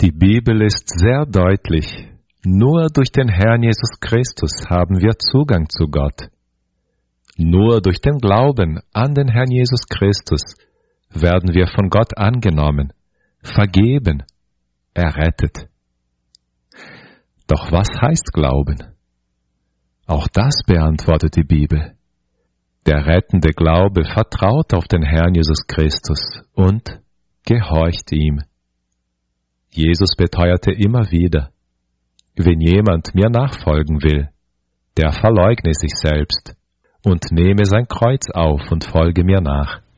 Die Bibel ist sehr deutlich. Nur durch den Herrn Jesus Christus haben wir Zugang zu Gott. Nur durch den Glauben an den Herrn Jesus Christus werden wir von Gott angenommen, vergeben, errettet. Doch was heißt Glauben? Auch das beantwortet die Bibel. Der rettende Glaube vertraut auf den Herrn Jesus Christus und gehorcht ihm. Jesus beteuerte immer wieder: Wenn jemand mir nachfolgen will, der verleugne sich selbst und nehme sein Kreuz auf und folge mir nach.